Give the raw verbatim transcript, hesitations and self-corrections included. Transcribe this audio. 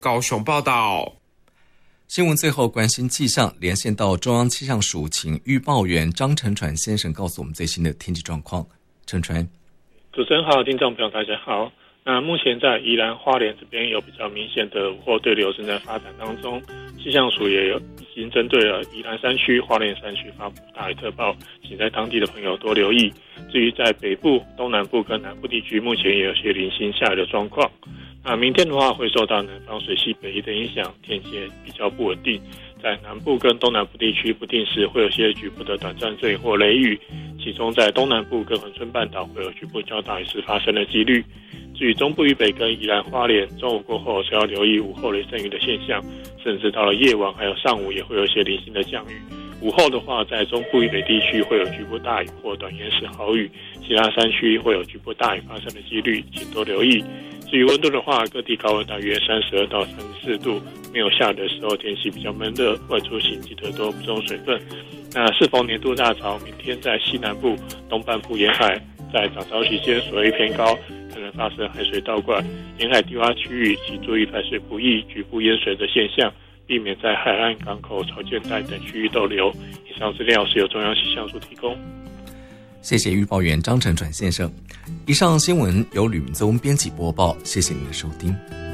高雄报道。 新闻最后关心气象，连线到中央气象署，请预报员张承传先生告诉我们最新的天气状况。承传。 主持人好，听众朋友大家好。那目前在宜兰花莲这边有比较明显的午后对流正在发展当中，气象署也有已经针对了宜兰山区、花莲山区发布大雨特报，请在当地的朋友多留意。至于在北部、东南部跟南部地区，目前也有些零星下雨的状况。那明天的话会受到南方水系北移的影响，天气比较不稳定，在南部跟东南部地区不定时会有些局部的短暂阵雨或雷雨，其中在东南部跟恒春半岛会有局部较大雨势发生的几率。至于中部以北跟宜兰花莲，中午过后是要留意午后雷阵雨的现象，甚至到了夜晚还有上午也会有一些零星的降雨。午后的话，在中部以北地区会有局部大雨或短延时豪雨，其他山区会有局部大雨发生的几率，请多留意。至于温度的话，各地高温大约三十二到三十四度，没有下雨的时候天气比较闷热，外出行记得多补充水分。那适逢年度大潮，明天在西南部、东半部沿海在涨潮期间水位偏高，可能发生海水倒灌，沿海低洼区域请注意排水不易、局部淹水的现象，避免在海岸、港口、潮间带等区域逗留。以上资料是由中央气象署提供。 谢谢预报员张承传先生。以上新闻由吕明宗编辑播报，谢谢您的收听。